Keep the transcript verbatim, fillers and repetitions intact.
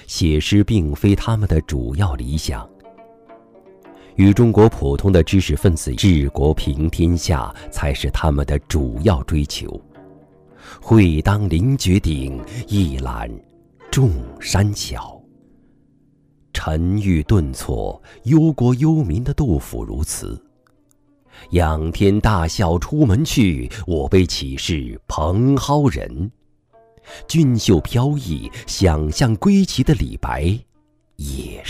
写诗并非他们的主要理想。与中国普通的知识分子治国平天下才是他们的主要追求。会当凌绝顶，一览众山小。沉郁顿挫，忧国忧民的杜甫如此。仰天大笑出门去，我辈岂是蓬蒿人。俊秀飘逸，想象归期的李白也